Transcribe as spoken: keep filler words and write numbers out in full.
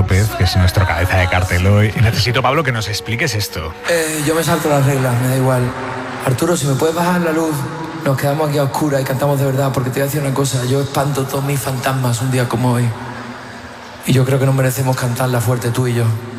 López, que es nuestro cabeza de cartel hoy. Y necesito, Pablo, que nos expliques esto. Eh, yo me salto las reglas, me da igual. Arturo, si me puedes bajar la luz, nos quedamos aquí a oscuras y cantamos de verdad, porque te voy a decir una cosa, yo espanto todos mis fantasmas un día como hoy. Y yo creo que nos merecemos cantarla fuerte tú y yo.